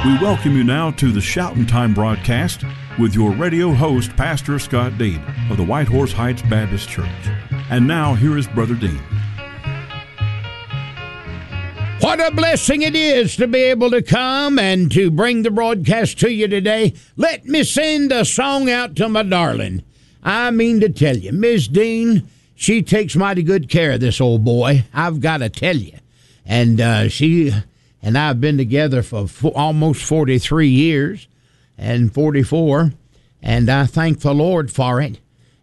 We welcome you now to the Shoutin' Time broadcast with your radio host, Pastor Scott Dean of the White Horse Heights Baptist Church. And now, here is Brother Dean. What a blessing it is to be able to come and to bring the broadcast to you today. Let me send a song out to my darling. I mean to tell you, Miss Dean, she takes mighty good care of this old boy. I've got to tell you. And she and I have been together for almost 43 years and 44, and I thank the Lord for it.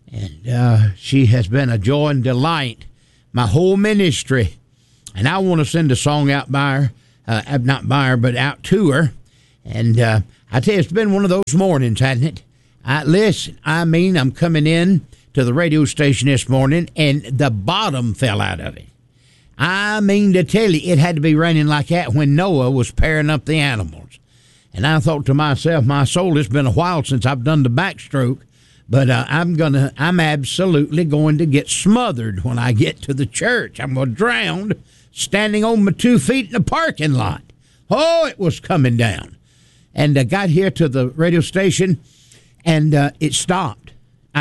And she has been a joy and delight, my whole ministry. And I want to send a song out by her, not by her, but out to her. And I tell you, it's been one of those mornings, hasn't it? Listen, I'm coming in to the radio station this morning, and the bottom fell out of it. I mean to tell you, it had to be raining like that when Noah was pairing up the animals. And I thought to myself, my soul, it's been a while since I've done the backstroke, but I'm absolutely going to get smothered when I get to the church. I'm going to drown standing on my 2 feet in the parking lot. Oh, it was coming down. And I got here to the radio station, and it stopped.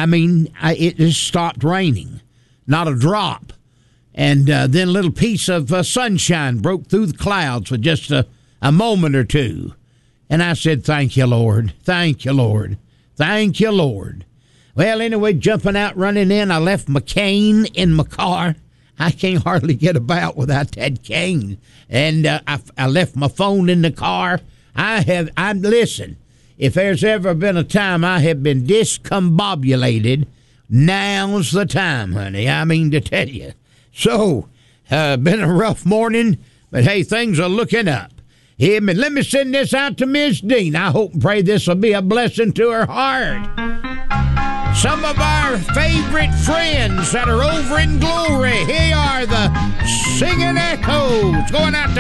It just stopped raining. Not a drop. And then a little piece of sunshine broke through the clouds for just a moment or two. And I said, thank you, Lord. Thank you, Lord. Thank you, Lord. Well, anyway, jumping out, running in, I left my cane in my car. I can't hardly get about without that cane. And I left my phone in the car. Listen, if there's ever been a time I have been discombobulated, now's the time, honey. I mean to tell you. So, been a rough morning, but hey, things are looking up. Let me send this out to Miss Dean. I hope and pray this will be a blessing to her heart. Some of our favorite friends that are over in glory. Here are the Singing Echoes going out to